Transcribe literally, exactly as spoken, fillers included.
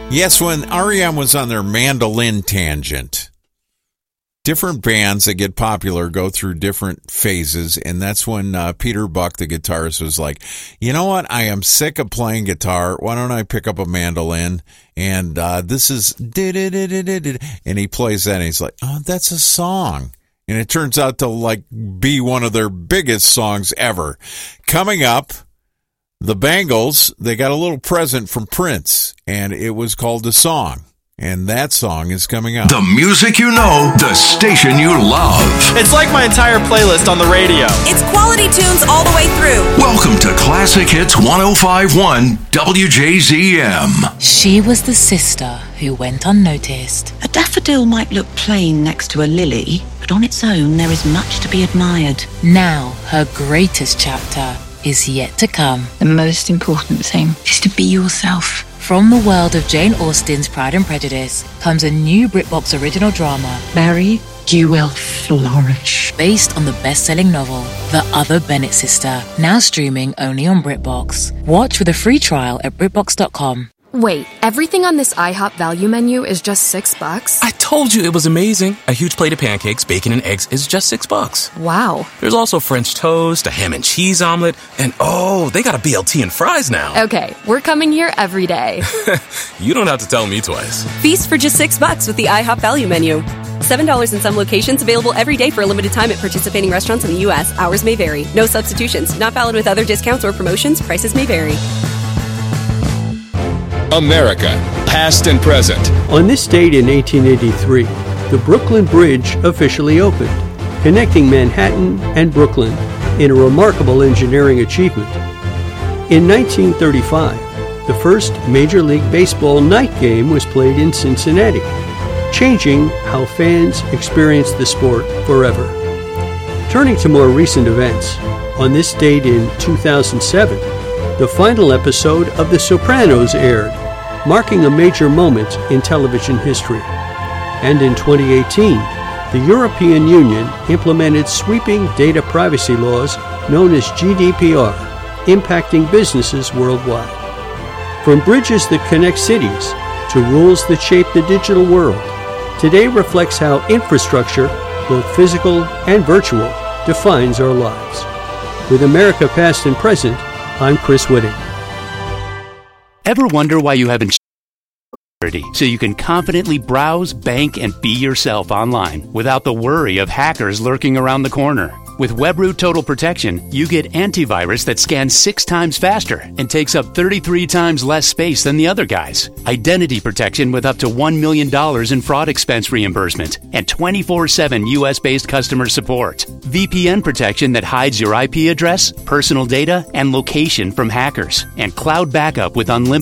Yes, when R E M was on their mandolin tangent, different bands that get popular go through different phases, and that's when uh, Peter Buck, the guitarist, was like, you know what, I am sick of playing guitar. Why don't I pick up a mandolin? And uh, this is, and he plays that, and he's like, oh, that's a song. And it turns out to like be one of their biggest songs ever. Coming up, the Bangles, they got a little present from Prince, and it was called A Song. And that song is coming up. The music you know, the station you love. It's like my entire playlist on the radio. It's quality tunes all the way through. Welcome to Classic Hits one oh five point one W J Z M. She was the sister who went unnoticed. A daffodil might look plain next to a lily, but on its own there is much to be admired. Now, her greatest chapter is yet to come. The most important thing is to be yourself. From the world of Jane Austen's Pride and Prejudice comes a new BritBox original drama, Mary, you will flourish. Based on the best-selling novel, The Other Bennett Sister, now streaming only on BritBox. Watch with a free trial at BritBox dot com. Wait, everything on this IHOP value menu is just six bucks? I told you it was amazing. A huge plate of pancakes, bacon, and eggs is just six bucks. Wow. There's also French toast, a ham and cheese omelet, and oh, they got a B L T and fries now. Okay, we're coming here every day. You don't have to tell me twice. Feast for just six bucks with the IHOP value menu. seven dollars in some locations, available every day for a limited time at participating restaurants in the U S. Hours may vary. No substitutions. Not valid with other discounts or promotions. Prices may vary. America, past and present. On this date in eighteen eighty-three, the Brooklyn Bridge officially opened, connecting Manhattan and Brooklyn in a remarkable engineering achievement. In nineteen thirty-five, the first Major League Baseball night game was played in Cincinnati, changing how fans experienced the sport forever. Turning to more recent events, on this date in two thousand seven, the final episode of The Sopranos aired, marking a major moment in television history. And in twenty eighteen, the European Union implemented sweeping data privacy laws known as G D P R, impacting businesses worldwide. From bridges that connect cities to rules that shape the digital world, today reflects how infrastructure, both physical and virtual, defines our lives. With America Past and Present, I'm Chris Whitting. Ever wonder why you have insurance so you can confidently browse, bank, and be yourself online without the worry of hackers lurking around the corner? With WebRoot Total Protection, you get antivirus that scans six times faster and takes up thirty-three times less space than the other guys. Identity protection with up to one million dollars in fraud expense reimbursement and twenty-four seven U S-based customer support. V P N protection that hides your I P address, personal data, and location from hackers. And cloud backup with unlimited